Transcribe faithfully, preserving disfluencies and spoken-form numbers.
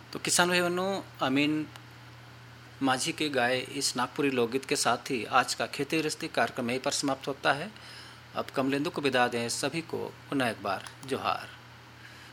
तो किसान भाई बहनों, अमीन माझी के गाए इस नागपुरी लोकगीत के साथ ही आज का खेती गृहस्थी कार्यक्रम यहीं पर समाप्त होता है। अब कमलेंदु को विदा दें, सभी को पुनः एक बार जोहार।